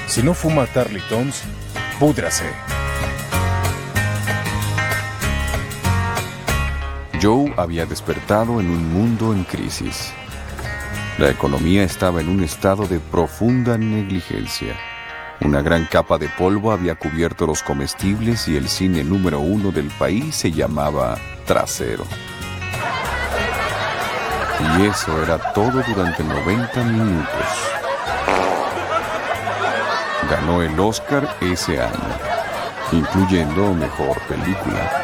Si no fuma Tarleton's, púdrase. Joe había despertado en un mundo en crisis. La economía estaba en un estado de profunda negligencia. Una gran capa de polvo había cubierto los comestibles y el cine número 1 del país se llamaba Trasero. Y eso era todo durante 90 minutos. Ganó el Oscar ese año, incluyendo Mejor Película.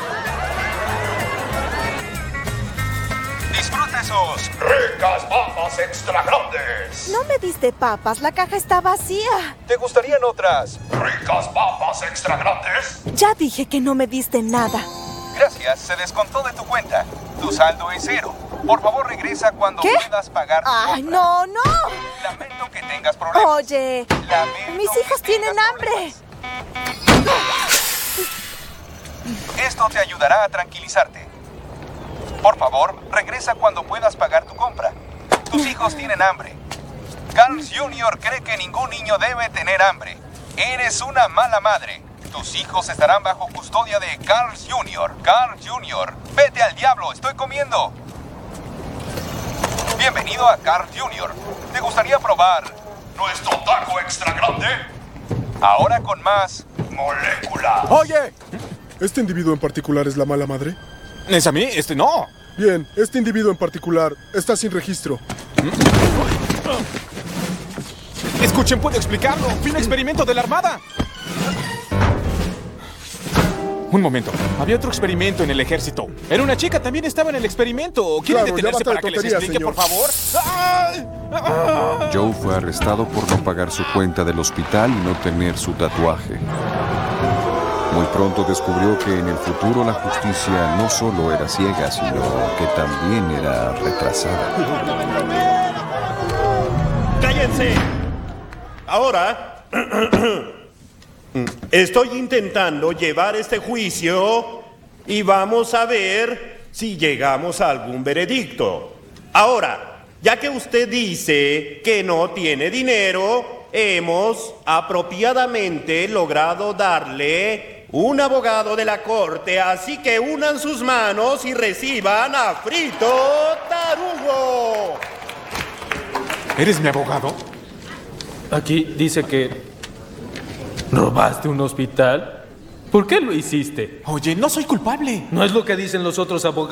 ¡Disfruta esos ricas papas extra grandes! No me diste papas, la caja está vacía. ¿Te gustarían otras ricas papas extra grandes? Ya dije que no me diste nada. Gracias, se descontó de tu cuenta. Tu saldo es 0. Por favor, regresa cuando puedas pagar tu ¡Ay, compra. no, no! Lamento que tengas problemas. Oye, mis hijos tienen hambre. Esto te ayudará a tranquilizarte. Por favor, regresa cuando puedas pagar tu compra. Tus hijos tienen hambre. Carl's Jr. cree que ningún niño debe tener hambre. Eres una mala madre. Tus hijos estarán bajo custodia de Carl's Jr. Carl's Jr. Vete al diablo, estoy comiendo. Bienvenido a Carl's Jr. ¿Te gustaría probar nuestro taco extra grande? Ahora con más molécula. ¡Oye! ¿Este individuo en particular es la mala madre? ¿Es a mí? No. Bien, este individuo en particular está sin registro. Escuchen, puedo explicarlo. Fue un experimento de la Armada. Un momento. Había otro experimento en el ejército. Era una chica, también estaba en el experimento. ¿Quieren Claro, detenerse ya basta de para que les tonterías, explique, señor. por favor? Joe fue arrestado por no pagar su cuenta del hospital y no tener su tatuaje. Muy pronto descubrió que en el futuro la justicia no solo era ciega, sino que también era retrasada. ¡Cállense! Ahora, estoy intentando llevar este juicio y vamos a ver si llegamos a algún veredicto. Ahora, ya que usted dice que no tiene dinero, hemos apropiadamente logrado darle un abogado de la corte, así que unan sus manos y reciban a Frito Tarugo. ¿Eres mi abogado? Aquí dice que robaste un hospital. ¿Por qué lo hiciste? Oye, no soy culpable. No es lo que dicen los otros abogados.